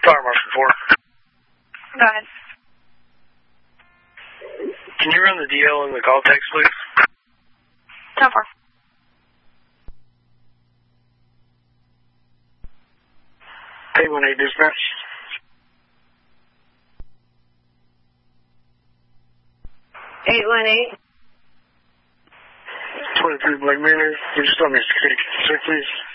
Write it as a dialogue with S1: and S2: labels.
S1: Fire Marshal 4.
S2: Go ahead.
S1: Can you run the DL in the call text, please?
S2: 10-4.
S1: A18 dispatch.
S2: 818.
S1: 23 Blake Manor. Can you just tell me a security check, please?